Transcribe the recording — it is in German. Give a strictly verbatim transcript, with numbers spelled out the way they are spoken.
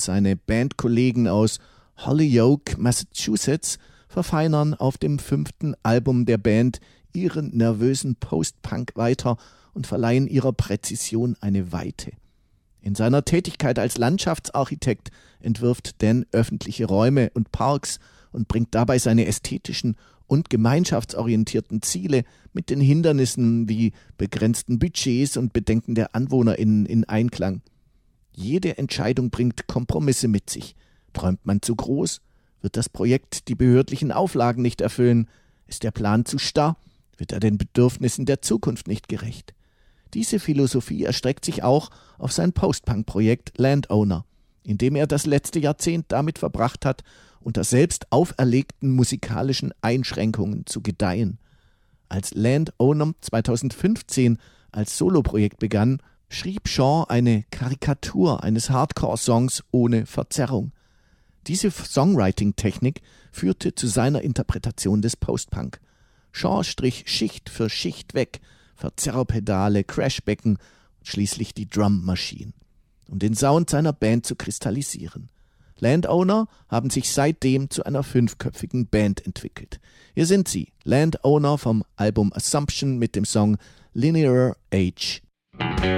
seine Bandkollegen aus Holyoke, Massachusetts, verfeinern auf dem fünften Album der Band ihren nervösen Post-Punk weiter und verleihen ihrer Präzision eine Weite. In seiner Tätigkeit als Landschaftsarchitekt entwirft Dan öffentliche Räume und Parks und bringt dabei seine ästhetischen und gemeinschaftsorientierten Ziele mit den Hindernissen wie begrenzten Budgets und Bedenken der AnwohnerInnen in Einklang. Jede Entscheidung bringt Kompromisse mit sich. Träumt man zu groß? Wird das Projekt die behördlichen Auflagen nicht erfüllen? Ist der Plan zu starr? Wird er den Bedürfnissen der Zukunft nicht gerecht? Diese Philosophie erstreckt sich auch auf sein Post-Punk-Projekt Landowner, in dem er das letzte Jahrzehnt damit verbracht hat, unter selbst auferlegten musikalischen Einschränkungen zu gedeihen. Als Landowner zweitausendfünfzehn als Soloprojekt begann, schrieb Shaw eine Karikatur eines Hardcore-Songs ohne Verzerrung. Diese Songwriting-Technik führte zu seiner Interpretation des Post-Punk. Shaw strich Schicht für Schicht weg, Verzerrpedale, Crashbecken und schließlich die Drum Machine, um den Sound seiner Band zu kristallisieren. Landowner haben sich seitdem zu einer fünfköpfigen Band entwickelt. Hier sind sie, Landowner vom Album Assumption mit dem Song Linear Age.